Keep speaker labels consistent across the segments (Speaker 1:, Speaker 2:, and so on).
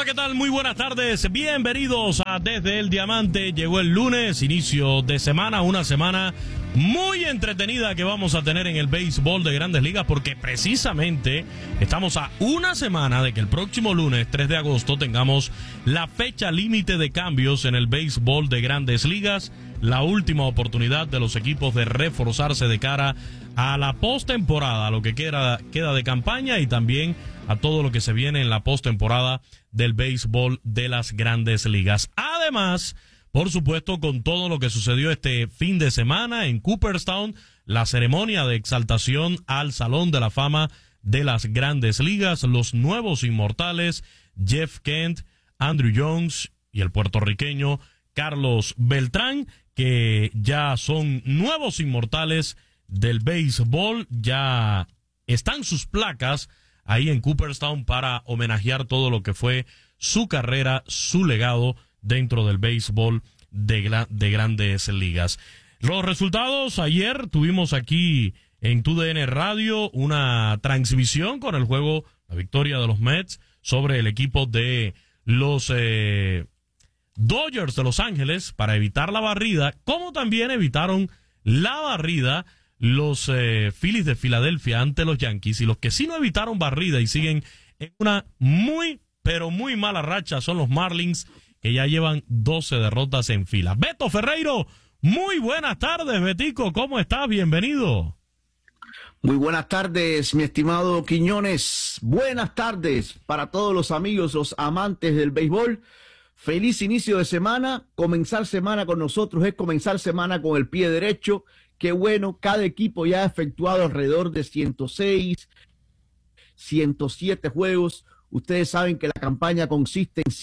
Speaker 1: ¿qué tal? Muy buenas tardes. Bienvenidos a Desde el Diamante. Llegó el lunes, inicio de semana, una semana muy entretenida que vamos a tener en el béisbol de Grandes Ligas, porque precisamente estamos a una semana de que el próximo lunes, 3 de agosto, tengamos la fecha límite de cambios en el béisbol de Grandes Ligas, la última oportunidad de los equipos de reforzarse de cara a la postemporada, a lo que queda de campaña y también a todo lo que se viene en la postemporada del béisbol de las Grandes Ligas. Además, por supuesto, con todo lo que sucedió este fin de semana en Cooperstown, la ceremonia de exaltación al Salón de la Fama de las Grandes Ligas, los nuevos inmortales Jeff Kent, Andruw Jones y el puertorriqueño Carlos Beltrán, que ya son nuevos inmortales del béisbol, ya están sus placas ahí en Cooperstown para homenajear todo lo que fue su carrera, su legado dentro del béisbol de Grandes Ligas. Los resultados: ayer tuvimos aquí en TUDN Radio una transmisión con el juego, la victoria de los Mets sobre el equipo de los Dodgers de Los Ángeles para evitar la barrida, como también evitaron la barrida los Phillies de Filadelfia ante los Yankees. Y los que sí no evitaron barrida y siguen en una muy, pero muy mala racha son los Marlins, que ya llevan 12 derrotas en fila. Beto Ferreiro, muy buenas tardes, Betico, ¿cómo estás? Bienvenido.
Speaker 2: Muy buenas tardes, mi estimado Quiñones. Buenas tardes para todos los amigos, los amantes del béisbol. Feliz inicio de semana. Comenzar semana con nosotros es comenzar semana con el pie derecho. Qué bueno, cada equipo ya ha efectuado alrededor de 106, 107 juegos. Ustedes saben que la campaña consiste en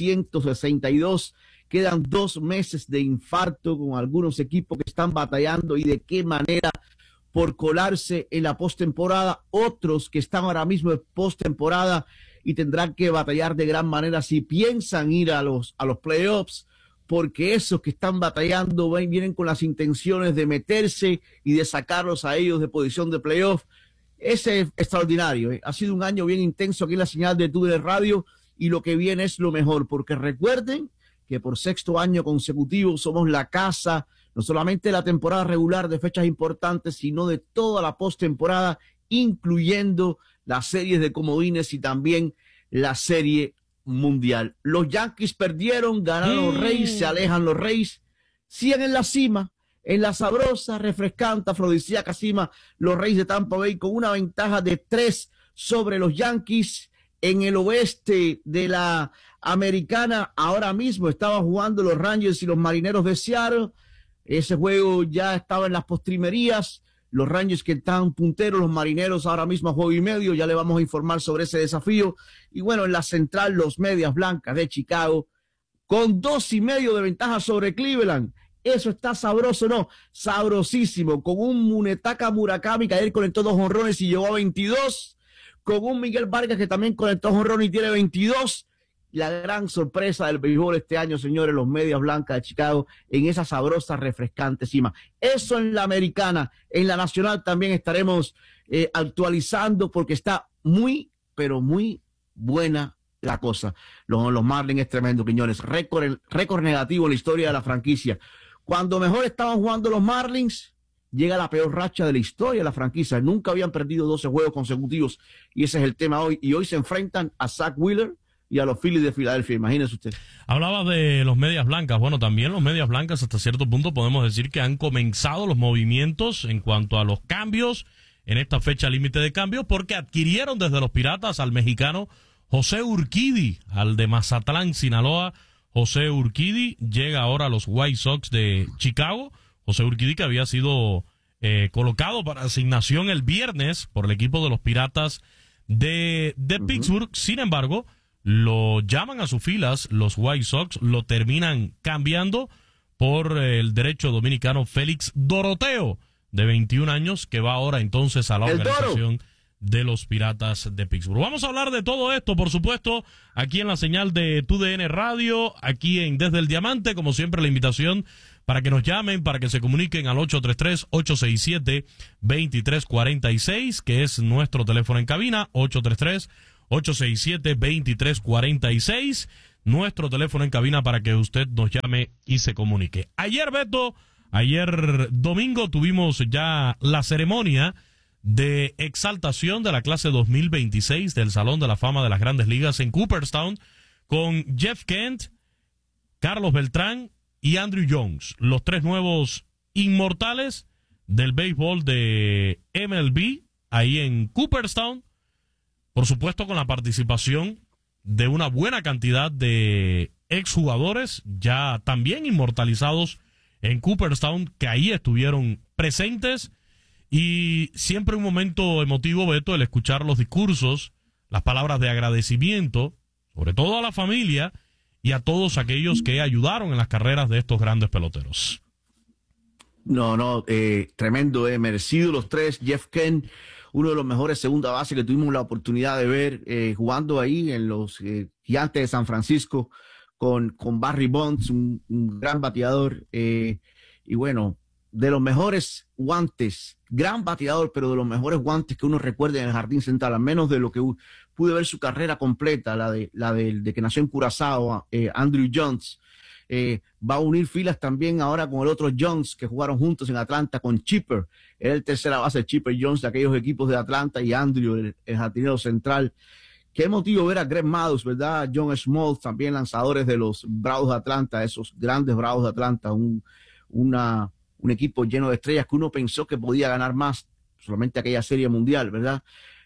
Speaker 2: 162. Quedan 2 meses de infarto con algunos equipos que están batallando y de qué manera por colarse en la postemporada. Otros que están ahora mismo en postemporada y tendrán que batallar de gran manera si piensan ir a los playoffs, porque esos que están batallando vienen con las intenciones de meterse y de sacarlos a ellos de posición de playoff. Ese es extraordinario, ¿eh? Ha sido un año bien intenso aquí en la señal de TUDN Radio, y lo que viene es lo mejor, porque recuerden que por 6º año consecutivo somos la casa, no solamente de la temporada regular de fechas importantes, sino de toda la postemporada, incluyendo las series de comodines y también la serie mundial. Los Yankees perdieron, ganaron los Rays, se alejan los Rays, siguen en la cima, en la sabrosa, refrescante, afrodisíaca cima, los Rays de Tampa Bay con una ventaja de 3 sobre los Yankees. En el oeste de la Americana, ahora mismo estaban jugando los Rangers y los Marineros de Seattle. Ese juego ya estaba en las postrimerías. Los Rangers que están punteros, los Marineros ahora mismo a juego y medio, ya le vamos a informar sobre ese desafío. Y bueno, en la central, los Medias Blancas de Chicago, con 2.5 de ventaja sobre Cleveland. Eso está sabroso, ¿no? Sabrosísimo, con un Munetaka Murakami que ayer conectó 2 jonrones y llegó a 22, con un Miguel Vargas que también conectó jonrones y tiene 22. La gran sorpresa del béisbol este año, señores, los Medias Blancas de Chicago en esa sabrosa, refrescante cima. Eso en la Americana. En la Nacional también estaremos actualizando, porque está muy, pero muy buena la cosa. Los Marlins es tremendo, Quiñones. Récord negativo en la historia de la franquicia. Cuando mejor estaban jugando los Marlins, llega la peor racha de la historia de la franquicia. Nunca habían perdido 12 juegos consecutivos, y ese es el tema hoy. Y hoy se enfrentan a Zach Wheeler y a los Phillies de Filadelfia, imagínese usted.
Speaker 1: Hablaba de los Medias Blancas. Bueno, también los Medias Blancas hasta cierto punto podemos decir que han comenzado los movimientos en cuanto a los cambios en esta fecha límite de cambios, porque adquirieron desde los Piratas al mexicano José Urquidy, al de Mazatlán, Sinaloa. José Urquidy llega ahora a los White Sox de Chicago. José Urquidy, que había sido colocado para asignación el viernes por el equipo de los Piratas de Pittsburgh. Sin embargo, lo llaman a sus filas los White Sox, lo terminan cambiando por el derecho dominicano Félix Doroteo, de 21 años, que va ahora entonces a la organización de los Piratas de Pittsburgh. Vamos a hablar de todo esto, por supuesto, aquí en la señal de TUDN Radio, aquí en Desde el Diamante. Como siempre, la invitación para que nos llamen, para que se comuniquen al 833-867-2346, que es nuestro teléfono en cabina, 833-867-2346. nuestro teléfono en cabina para que usted nos llame y se comunique. Ayer, Beto, ayer domingo tuvimos ya la ceremonia de exaltación de la clase 2026 del Salón de la Fama de las Grandes Ligas en Cooperstown con Jeff Kent, Carlos Beltrán y Andruw Jones, los tres nuevos inmortales del béisbol de MLB ahí en Cooperstown, por supuesto con la participación de una buena cantidad de exjugadores ya también inmortalizados en Cooperstown que ahí estuvieron presentes, y siempre un momento emotivo, Beto, el escuchar los discursos, las palabras de agradecimiento, sobre todo a la familia y a todos aquellos que ayudaron en las carreras de estos grandes peloteros.
Speaker 2: Tremendo, merecido los tres. Jeff Kent, uno de los mejores segunda base que tuvimos la oportunidad de ver jugando ahí en los Gigantes de San Francisco con Barry Bonds, un gran bateador, y bueno, de los mejores guantes, gran bateador, pero de los mejores guantes que uno recuerde en el Jardín Central, al menos de lo que pude ver su carrera completa, la de que nació en Curazao, Andruw Jones. Va a unir filas también ahora con el otro Jones que jugaron juntos en Atlanta con Chipper. Era el tercera base de Chipper Jones de aquellos equipos de Atlanta, y Andruw, el jardinero central. Qué emotivo ver a Greg Maddux, ¿verdad? John Smoltz, también lanzadores de los Bravos de Atlanta, esos grandes Bravos de Atlanta, un equipo lleno de estrellas que uno pensó que podía ganar más, solamente aquella serie mundial, ¿verdad?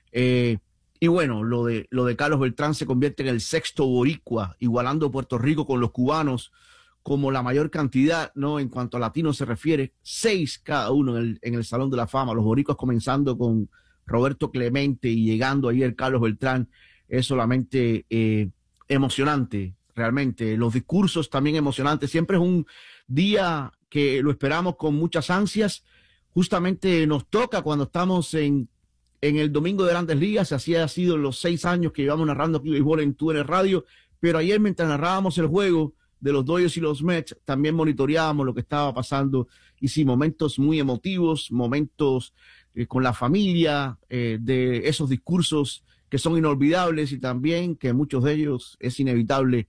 Speaker 2: Y bueno, lo de Carlos Beltrán se convierte en el sexto boricua, igualando a Puerto Rico con los cubanos como la mayor cantidad, ¿no? En cuanto a latinos se refiere, 6 cada uno en el Salón de la Fama. Los boricuas comenzando con Roberto Clemente y llegando ahí el Carlos Beltrán, es solamente emocionante, realmente. Los discursos también emocionantes. Siempre es un día que lo esperamos con muchas ansias. Justamente nos toca cuando estamos en el domingo de Grandes Ligas. Así ha sido los 6 años que llevamos narrando aquí béisbol en TUDN Radio. Pero ayer, mientras narrábamos el juego de los Dodgers y los Mets, también monitoreábamos lo que estaba pasando. Y sí, momentos muy emotivos, momentos con la familia, de esos discursos que son inolvidables, y también que muchos de ellos es inevitable,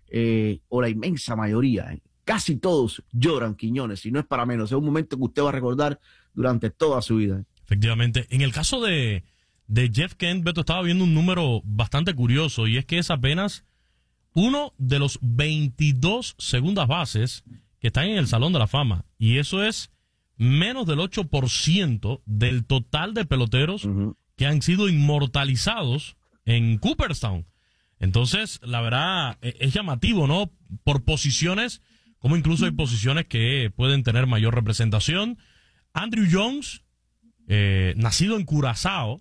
Speaker 2: o la inmensa mayoría, casi todos lloran, Quiñones, y no es para menos. Es un momento que usted va a recordar durante toda su vida.
Speaker 1: Efectivamente. En el caso de Jeff Kent, Beto, estaba viendo un número bastante curioso, y es que es apenas uno de los 22 segundas bases que están en el Salón de la Fama, y eso es menos del 8% del total de peloteros que han sido inmortalizados en Cooperstown. Entonces, la verdad, es llamativo, ¿no? Por posiciones, como incluso hay posiciones que pueden tener mayor representación. Andruw Jones, nacido en Curazao,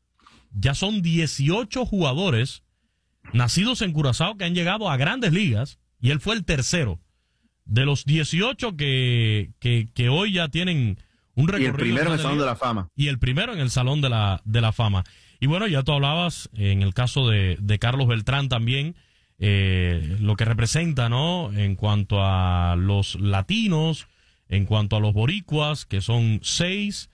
Speaker 1: ya son 18 jugadores nacidos en Curazao que han llegado a Grandes Ligas, y él fue el tercero de los 18 que hoy ya tienen un recorrido. Y el
Speaker 2: primero en el Salón de la Fama.
Speaker 1: Y el primero en el Salón de la Fama. Y bueno, ya tú hablabas en el caso de Carlos Beltrán también, lo que representa, ¿no? En cuanto a los latinos, en cuanto a los boricuas, que son 6,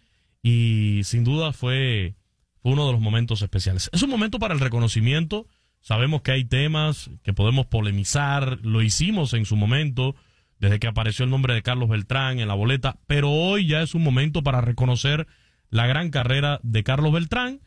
Speaker 1: y sin duda fue uno de los momentos especiales. Es un momento para el reconocimiento. Sabemos que hay temas que podemos polemizar, lo hicimos en su momento, desde que apareció el nombre de Carlos Beltrán en la boleta, pero hoy ya es un momento para reconocer la gran carrera de Carlos Beltrán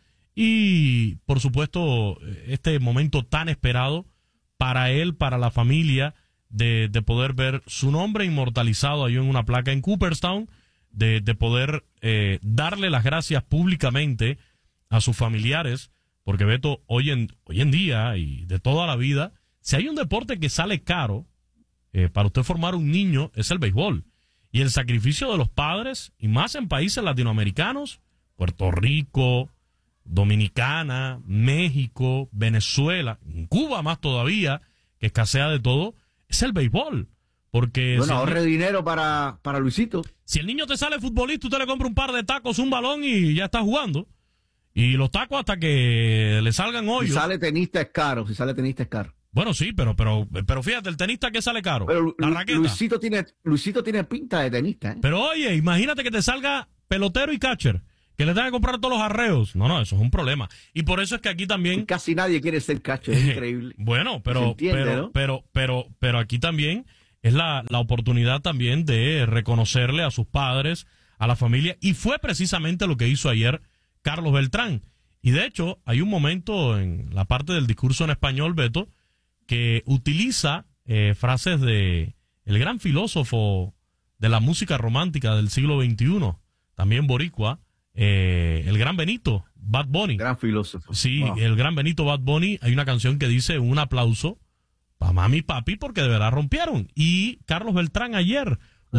Speaker 1: y, por supuesto, este momento tan esperado para él, para la familia, de poder ver su nombre inmortalizado ahí en una placa en Cooperstown, de poder darle las gracias públicamente a sus familiares, porque Beto, hoy en día y de toda la vida, si hay un deporte que sale caro para usted formar un niño, es el béisbol. Y el sacrificio de los padres, y más en países latinoamericanos, Puerto Rico, Dominicana, México, Venezuela, en Cuba más todavía, que escasea de todo, es el béisbol. Porque
Speaker 2: bueno, ahorre dinero para Luisito.
Speaker 1: Si el niño te sale futbolista, usted le compra un par de tacos, un balón y ya está jugando. Y los tacos hasta que le salgan hoyos.
Speaker 2: Si sale tenista es caro,
Speaker 1: Bueno, sí, pero fíjate, el tenista que sale caro.
Speaker 2: Pero
Speaker 1: la raqueta.
Speaker 2: Luisito tiene pinta de tenista, ¿eh?
Speaker 1: Pero oye, imagínate que te salga pelotero y catcher, que le tengan que comprar todos los arreos. No, eso es un problema. Y por eso es que aquí también...
Speaker 2: Casi nadie quiere ser cacho, es increíble.
Speaker 1: Bueno, pero aquí también es la oportunidad también de reconocerle a sus padres, a la familia, y fue precisamente lo que hizo ayer Carlos Beltrán. Y de hecho, hay un momento en la parte del discurso en español, Beto, que utiliza frases de el gran filósofo de la música romántica del siglo XXI, también boricua, el gran Benito, Bad Bunny.
Speaker 2: Gran filósofo.
Speaker 1: Sí, wow. El gran Benito Bad Bunny, hay una canción que dice un aplauso para mami y papi porque de verdad rompieron. Y Carlos Beltrán ayer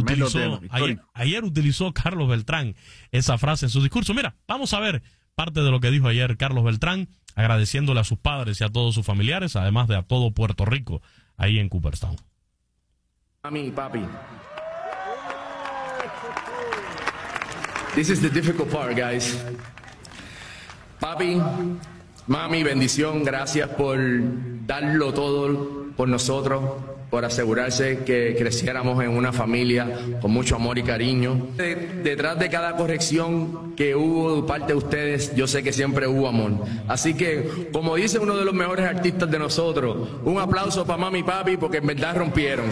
Speaker 1: utilizó Carlos Beltrán esa frase en su discurso. Mira, vamos a ver parte de lo que dijo ayer Carlos Beltrán, agradeciéndole a sus padres y a todos sus familiares, además de a todo Puerto Rico, ahí en Cooperstown.
Speaker 3: Mami y papi. This is the difficult part, guys. Papi, mami, bendición, gracias por darlo todo por nosotros, por asegurarse que creciéramos en una familia con mucho amor y cariño. Detrás de cada corrección que hubo de parte de ustedes, yo sé que siempre hubo amor. Así que, como dice uno de los mejores artistas de nosotros, un aplauso para mami y papi porque en verdad rompieron.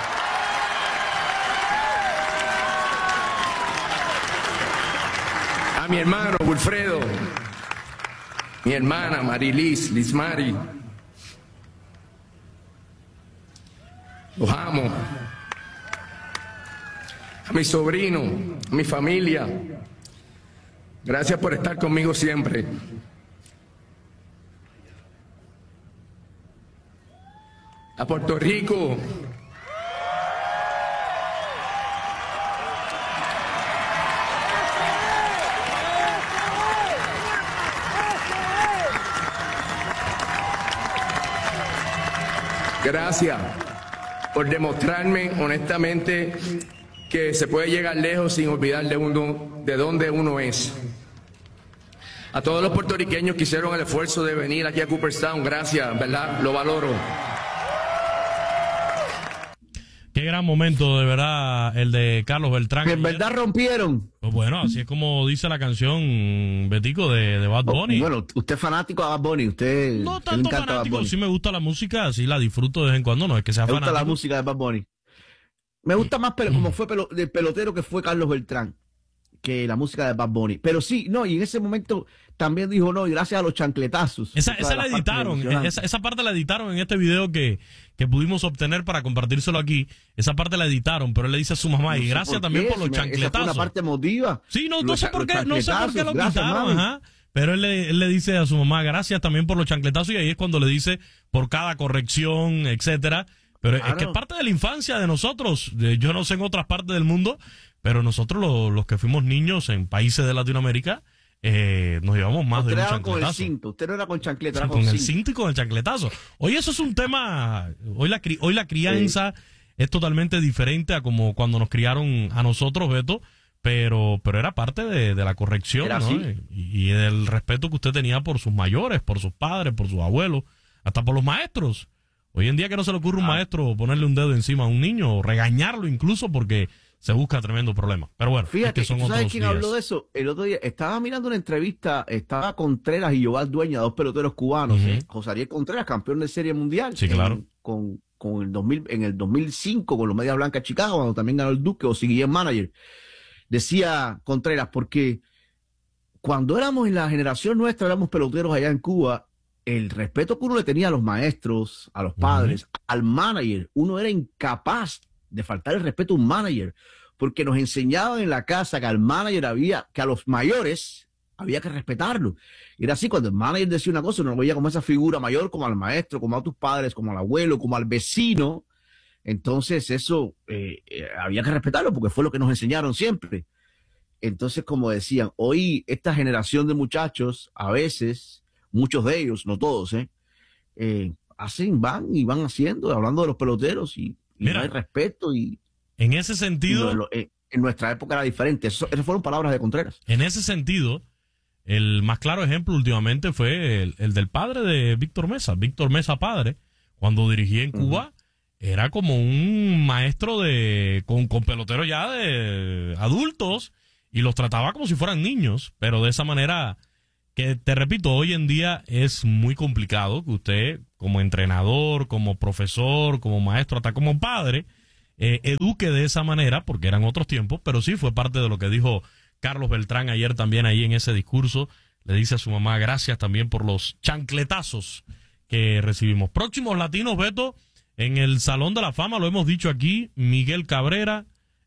Speaker 3: A mi hermano Wilfredo, mi hermana Marilis, Lismari, los amo. A mi sobrino, a mi familia, gracias por estar conmigo siempre. A Puerto Rico, gracias por demostrarme honestamente que se puede llegar lejos sin olvidar de dónde uno es. A todos los puertorriqueños que hicieron el esfuerzo de venir aquí a Cooperstown, gracias, ¿verdad? Lo valoro.
Speaker 1: Qué gran momento, de verdad, el de Carlos Beltrán.
Speaker 2: Que en verdad rompieron.
Speaker 1: Pues bueno, así es como dice la canción, Betico, de Bad Bunny.
Speaker 2: Bueno, usted es fanático de Bad Bunny, usted
Speaker 1: no tanto fanático, sí me gusta la música, sí la disfruto de vez en cuando, no es que sea fanático.
Speaker 2: Me gusta la música de Bad Bunny. Me gusta más como fue del pelotero que fue Carlos Beltrán que la música de Bad Bunny. Pero sí, no, y en ese momento también dijo no, y gracias a los chancletazos.
Speaker 1: Esa la editaron, esa parte la editaron en este video que pudimos obtener para compartírselo aquí. Esa parte la editaron, pero él le dice a su mamá, y gracias también por los chancletazos. Esa fue una
Speaker 2: parte emotiva.
Speaker 1: Sí, no sé por qué lo quitaron, ajá. Pero él le dice a su mamá, gracias también por los chancletazos, y ahí es cuando le dice por cada corrección, etcétera. Pero claro, es que es parte de la infancia de nosotros. Yo no sé en otras partes del mundo, pero nosotros los que fuimos niños en países de Latinoamérica, nos llevamos más de un chancletazo.
Speaker 2: Con el cinto. Usted no era con chancleta, era
Speaker 1: con el cinto y con el chancletazo. Hoy eso es un tema, hoy la crianza es totalmente diferente a como cuando nos criaron a nosotros, Beto, pero era parte de la corrección, ¿no? Y del respeto que usted tenía por sus mayores, por sus padres, por sus abuelos, hasta por los maestros. Hoy en día que no se le ocurre a un maestro ponerle un dedo encima a un niño o regañarlo incluso porque se busca tremendo problema. Pero bueno,
Speaker 2: fíjate,
Speaker 1: es que son
Speaker 2: ¿sabes quién habló de eso? El otro día estaba mirando una entrevista, estaba Contreras y Yoval Dueña, dos peloteros cubanos, José Ariel Contreras, campeón de Serie Mundial.
Speaker 1: Sí, claro.
Speaker 2: En el 2005 con los Medias Blancas de Chicago, cuando también ganó el Duque o siguió manager. Decía Contreras, porque cuando éramos en la generación nuestra, éramos peloteros allá en Cuba, el respeto que uno le tenía a los maestros, a los padres, al manager, uno era incapaz de faltar el respeto a un manager, porque nos enseñaban en la casa que al manager que a los mayores había que respetarlo. Y era así, cuando el manager decía una cosa, uno lo veía como esa figura mayor, como al maestro, como a tus padres, como al abuelo, como al vecino. Entonces eso había que respetarlo, porque fue lo que nos enseñaron siempre. Entonces, como decían, hoy esta generación de muchachos, a veces, muchos de ellos, no todos, van haciendo, hablando de los peloteros y
Speaker 1: mira,
Speaker 2: no hay respeto y
Speaker 1: en ese sentido
Speaker 2: en nuestra época era diferente. Esas fueron palabras de Contreras.
Speaker 1: En ese sentido, el más claro ejemplo últimamente fue el del padre de Víctor Mesa padre, cuando dirigía en Cuba, era como un maestro con peloteros ya de adultos, y los trataba como si fueran niños, pero de esa manera que, te repito, hoy en día es muy complicado que usted, como entrenador, como profesor, como maestro, hasta como padre, eduque de esa manera, porque eran otros tiempos, pero sí fue parte de lo que dijo Carlos Beltrán ayer también ahí en ese discurso. Le dice a su mamá gracias también por los chancletazos que recibimos. Próximos latinos, Beto, en el Salón de la Fama, lo hemos dicho aquí, Miguel Cabrera,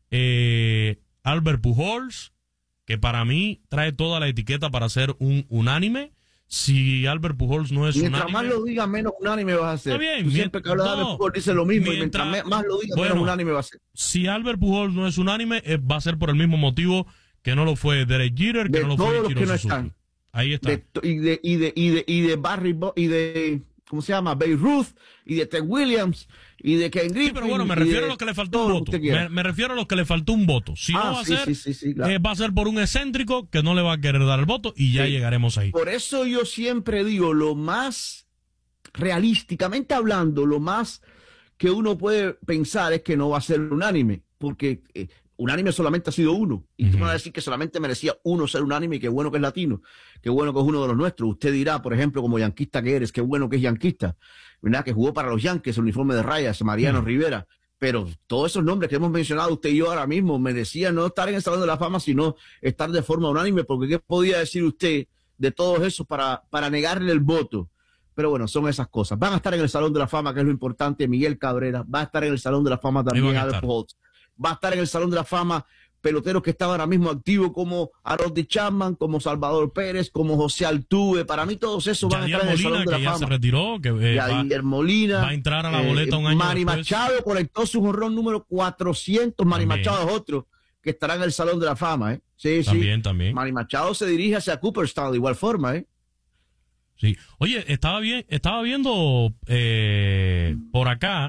Speaker 1: Albert Pujols, que para mí trae toda la etiqueta para ser un unánime. Si Albert Pujols no es
Speaker 2: mientras
Speaker 1: unánime...
Speaker 2: más lo diga, menos unánime vas a ser.
Speaker 1: Está bien.
Speaker 2: Tú siempre que hablas de Albert Pujols dice lo mismo, y mientras más lo diga, menos unánime va a ser.
Speaker 1: Si Albert Pujols no es unánime, va a ser por el mismo motivo que no lo fue Derek Jeter, que no lo fue Ichiro Suzuki. Ahí está.
Speaker 2: Y de Barry, y de, ¿cómo se llama? Babe Ruth, y de Ted Williams, y de Ken Griffey.
Speaker 1: Sí, pero bueno, me refiero a los que le faltó un voto. Me refiero a los que le faltó un voto. Si no va a ser, claro, va a ser por un excéntrico que no le va a querer dar el voto y ya llegaremos ahí.
Speaker 2: Por eso yo siempre digo, lo más realísticamente hablando, lo más que uno puede pensar es que no va a ser unánime, porque unánime solamente ha sido uno. Y tú me vas a decir que solamente merecía uno ser unánime y qué bueno que es latino, qué bueno que es uno de los nuestros. Usted dirá, por ejemplo, como yanquista que eres, qué bueno que es yanquista, ¿verdad? Que jugó para los Yankees, el uniforme de rayas, Mariano Rivera. Pero todos esos nombres que hemos mencionado usted y yo ahora mismo merecían no estar en el Salón de la Fama, sino estar de forma unánime, porque ¿qué podía decir usted de todos esos para negarle el voto? Pero bueno, son esas cosas. Van a estar en el Salón de la Fama, que es lo importante, Miguel Cabrera. Va a estar en el Salón de la Fama también Albert Pujols. Va a estar en el Salón de la Fama peloteros que estaban ahora mismo activos como Harold Chapman, como Salvador Pérez, como José Altuve. Para mí todos esos van a estar en el Salón de la Fama.
Speaker 1: Ya se retiró, que
Speaker 2: Molina
Speaker 1: va a entrar a la boleta un año
Speaker 2: Manny Machado conectó su jonrón número 400. Manny Machado es otro que estará en el Salón de la Fama. Sí,
Speaker 1: también.
Speaker 2: Manny Machado se dirige hacia Cooperstown de igual forma.
Speaker 1: Sí. Oye, estaba viendo por acá...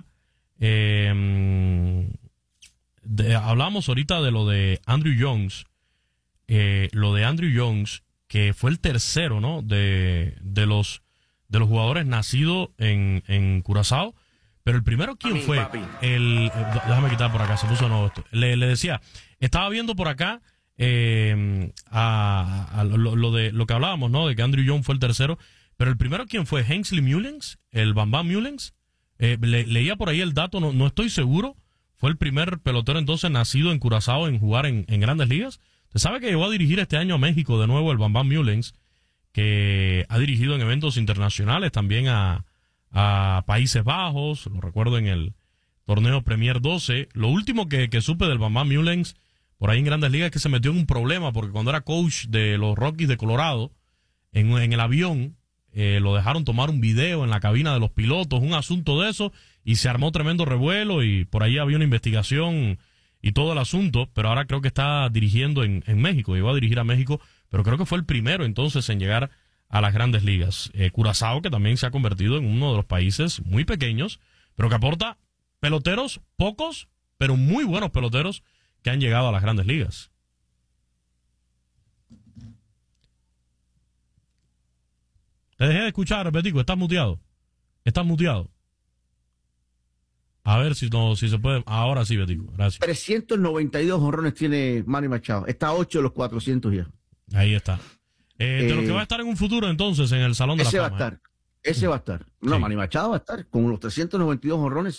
Speaker 1: hablamos ahorita de lo de Andrew Jones, que fue el tercero, ¿no? de los jugadores nacidos en Curazao, pero el primero, ¿quién fue? Déjame quitar por acá, se puso nuevo esto. Le decía, estaba viendo por acá lo que hablábamos, ¿no? De que Andrew Jones fue el tercero, pero el primero, ¿quién fue? Hensley Mullins, el Bam Bam Mullins. Leía por ahí el dato, no estoy seguro. Fue el primer pelotero entonces nacido en Curazao en jugar en Grandes Ligas. Usted sabe que llegó a dirigir este año a México de nuevo el Bam Bam Mullins, que ha dirigido en eventos internacionales también a Países Bajos, lo recuerdo en el torneo Premier 12. Lo último que supe del Bam Bam Mullins por ahí en Grandes Ligas es que se metió en un problema, porque cuando era coach de los Rockies de Colorado, en el avión, lo dejaron tomar un video en la cabina de los pilotos, un asunto de eso, y se armó tremendo revuelo y por ahí había una investigación y todo el asunto, pero ahora creo que está dirigiendo en México, llegó a dirigir a México, pero creo que fue el primero entonces en llegar a las Grandes Ligas. Curazao, que también se ha convertido en uno de los países muy pequeños, pero que aporta peloteros pocos, pero muy buenos peloteros que han llegado a las Grandes Ligas. Te dejé de escuchar, Betico, estás muteado. A ver si se puede. Ahora sí, Betico, gracias.
Speaker 2: 392 jonrones tiene Manny Machado. Está a 8 de los 400 ya.
Speaker 1: Ahí está. De lo que va a estar en un futuro entonces en el Salón de la Fama.
Speaker 2: Ese va a estar. No, sí. Manny Machado va a estar. Con los 392 jonrones,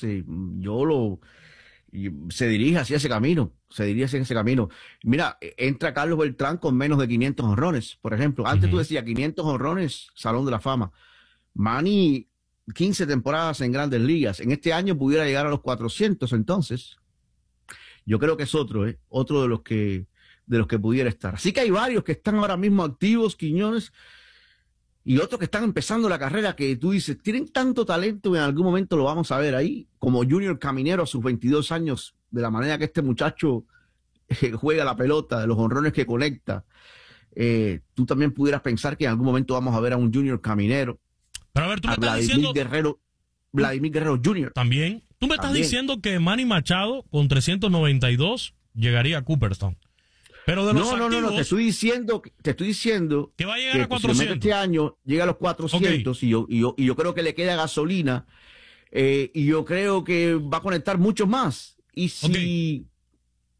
Speaker 2: se dirige hacia ese camino. Mira, entra Carlos Beltrán con menos de 500 jonrones, por ejemplo. Antes tú decías 500 jonrones, Salón de la Fama. Manny, 15 temporadas en Grandes Ligas. En este año pudiera llegar a los 400, entonces. Yo creo que es otro de los que pudiera estar. Así que hay varios que están ahora mismo activos, Quiñones, y otros que están empezando la carrera que tú dices, tienen tanto talento, en algún momento lo vamos a ver ahí, como Junior Caminero a sus 22 años, de la manera que este muchacho juega la pelota, de los jonrones que conecta. Tú también pudieras pensar que en algún momento vamos a ver a un Junior Caminero.
Speaker 1: Pero a ver, tú me estás diciendo...
Speaker 2: Vladimir Guerrero Jr.
Speaker 1: También. Tú me estás diciendo que Manny Machado con 392 llegaría a Cooperstown. Pero de los activos,
Speaker 2: no, te estoy diciendo
Speaker 1: que va a llegar a 400.
Speaker 2: Si este año llega a los 400, okay. y yo creo que le queda gasolina, y yo creo que va a conectar muchos más. Y si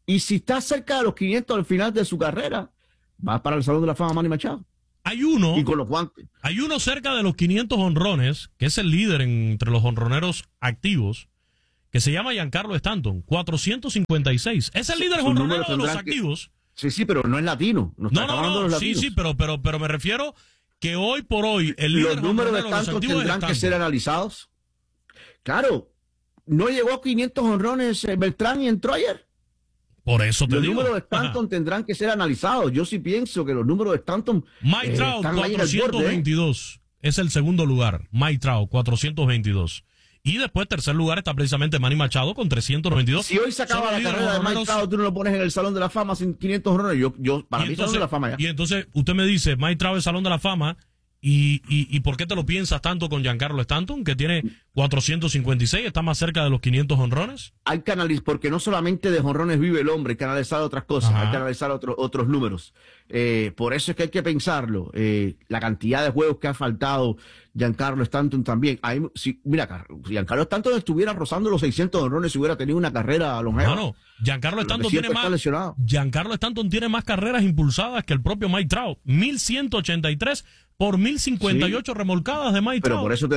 Speaker 2: Y si está cerca de los 500 al final de su carrera, va para el Salón de la Fama Manny Machado.
Speaker 1: Hay uno.
Speaker 2: Y con los guantes.
Speaker 1: Hay uno cerca de los 500 honrones, que es el líder entre los honroneros activos, que se llama Giancarlo Stanton, 456. Es el líder honronero de los activos.
Speaker 2: Sí, pero no es latino. No,
Speaker 1: sí, pero me refiero que hoy por hoy el líder
Speaker 2: los números de Stanton tendrán que ser analizados. Claro, no llegó a 500 honrones Beltrán y en Troyer.
Speaker 1: Por eso te digo.
Speaker 2: Los números de Stanton tendrán que ser analizados. Yo sí pienso que los números de Stanton
Speaker 1: Mike Trout, 422. Es el segundo lugar. Mike Trout, 422. Y después, tercer lugar, está precisamente Manny Machado con 392.
Speaker 2: Si hoy se acaba la carrera de Mike Trout, tú no lo pones en el Salón de la Fama sin 500 honrones. Para mí, Salón de la Fama ya.
Speaker 1: Y entonces, usted me dice, Mike Trout es Salón de la Fama. ¿Y por qué te lo piensas tanto con Giancarlo Stanton, que tiene 456, está más cerca de los 500 honrones?
Speaker 2: Hay que analizar, porque no solamente de honrones vive el hombre, hay que analizar otras cosas, hay que analizar otros números. Por eso es que hay que pensarlo. La cantidad de juegos que ha faltado Giancarlo Stanton también. Mira, Giancarlo Stanton estuviera rozando los 600 honrones si hubiera tenido una carrera longeva.
Speaker 1: No, Giancarlo Stanton tiene más carreras impulsadas que el propio Mike Trout. 1183 por 1058 remolcadas de Mike Trout.
Speaker 2: Pero por eso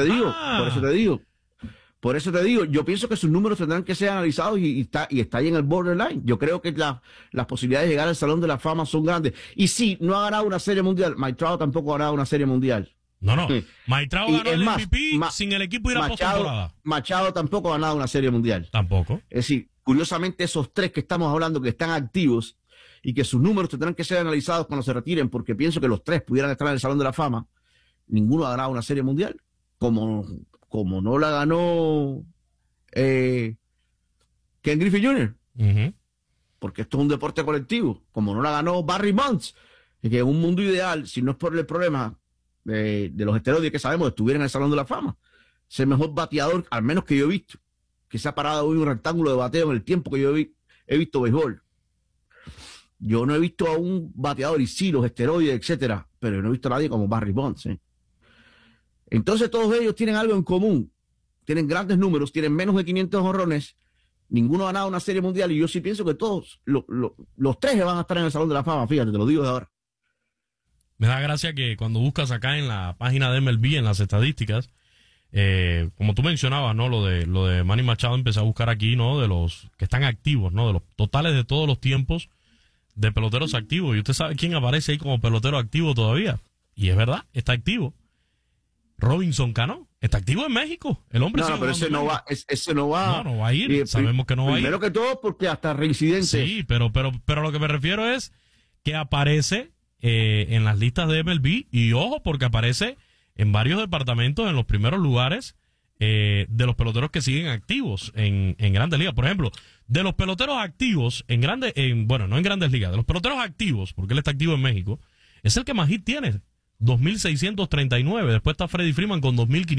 Speaker 2: te digo, yo pienso que sus números tendrán que ser analizados y está ahí en el borderline. Yo creo que las posibilidades de llegar al Salón de la Fama son grandes. Y sí, no ha ganado una serie mundial. Mike Trout tampoco ha ganado una serie mundial.
Speaker 1: No. Mike Trout ganó el MVP sin el equipo ir a postemporada.
Speaker 2: Machado tampoco ha ganado una serie mundial.
Speaker 1: Tampoco.
Speaker 2: Es decir, curiosamente esos tres que estamos hablando que están activos y que sus números tendrán que ser analizados cuando se retiren, porque pienso que los tres pudieran estar en el Salón de la Fama, ninguno ha ganado una serie mundial. Como no la ganó Ken Griffey Jr., porque esto es un deporte colectivo, como no la ganó Barry Bonds, que en un mundo ideal, si no es por el problema de los esteroides que sabemos, estuviera en el Salón de la Fama. Es el mejor bateador, al menos que yo he visto, que se ha parado hoy un rectángulo de bateo en el tiempo que yo he visto béisbol. Yo no he visto a un bateador, y sí, los esteroides, etcétera, pero no he visto a nadie como Barry Bonds. Entonces todos ellos tienen algo en común. Tienen grandes números, tienen menos de 500 honrones. Ninguno ha ganado una serie mundial y yo sí pienso que todos, los tres van a estar en el Salón de la Fama, fíjate, te lo digo de ahora.
Speaker 1: Me da gracia que cuando buscas acá en la página de MLB, en las estadísticas, como tú mencionabas, ¿no? Lo de Manny Machado, empecé a buscar aquí, ¿no? De los que están activos, ¿no? De los totales de todos los tiempos de peloteros activos. Y usted sabe quién aparece ahí como pelotero activo todavía. Y es verdad, está activo. Robinson Cano está activo en México. El hombre
Speaker 2: no, pero ese no va.
Speaker 1: No va a ir. Sabemos que no va a ir.
Speaker 2: Primero que todo, porque hasta reincidente.
Speaker 1: Sí, pero lo que me refiero es que aparece en las listas de MLB. Y ojo, porque aparece en varios departamentos en los primeros lugares de los peloteros que siguen activos en Grandes Ligas. Por ejemplo, de los peloteros activos no en Grandes Ligas, de los peloteros activos, porque él está activo en México, es el que más hit tiene. 2.639. Después está Freddie Freeman con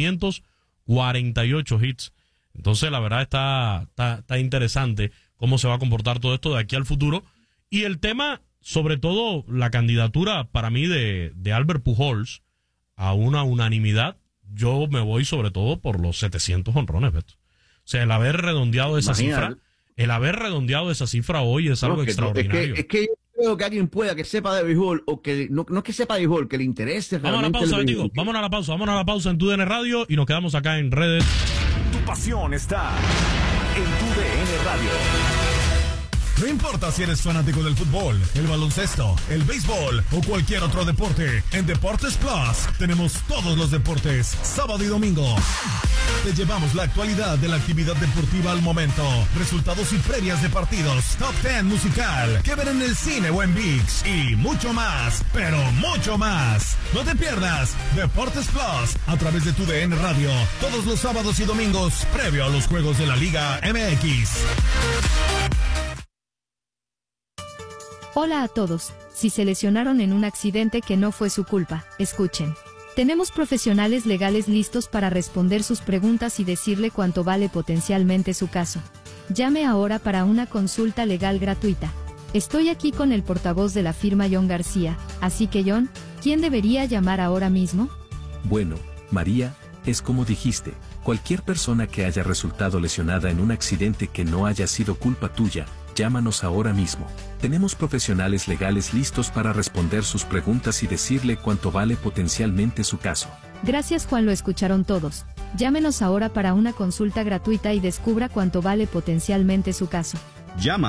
Speaker 1: 2.548 hits. Entonces, la verdad está interesante cómo se va a comportar todo esto de aquí al futuro. Y el tema, sobre todo, la candidatura para mí de Albert Pujols a una unanimidad, yo me voy sobre todo por los 700 honrones, Beto. O sea, el haber redondeado esa cifra hoy es algo extraordinario.
Speaker 2: Es que yo creo que alguien pueda que sepa de béisbol, o que no es que sepa de béisbol, que le interese realmente.
Speaker 1: Vámonos a la pausa en TUDN Radio y nos quedamos acá en redes.
Speaker 4: Tu pasión está en TUDN Radio. No importa si eres fanático del fútbol, el baloncesto, el béisbol o cualquier otro deporte, en Deportes Plus tenemos todos los deportes, sábado y domingo. Te llevamos la actualidad de la actividad deportiva al momento, resultados y previas de partidos, top 10 musical, que ver en el cine o en ViX y mucho más, pero mucho más. No te pierdas Deportes Plus a través de TUDN Radio, todos los sábados y domingos, previo a los juegos de la Liga MX.
Speaker 5: Hola a todos. Si se lesionaron en un accidente que no fue su culpa, escuchen. Tenemos profesionales legales listos para responder sus preguntas y decirle cuánto vale potencialmente su caso. Llame ahora para una consulta legal gratuita. Estoy aquí con el portavoz de la firma John García, así que John, ¿quién debería llamar ahora mismo?
Speaker 6: Bueno, María, es como dijiste, cualquier persona que haya resultado lesionada en un accidente que no haya sido culpa tuya, Llámanos ahora mismo. Tenemos profesionales legales listos para responder sus preguntas y decirle cuánto vale potencialmente su caso.
Speaker 5: Gracias, Juan, lo escucharon todos. Llámenos ahora para una consulta gratuita y descubra cuánto vale potencialmente su caso.
Speaker 7: Llama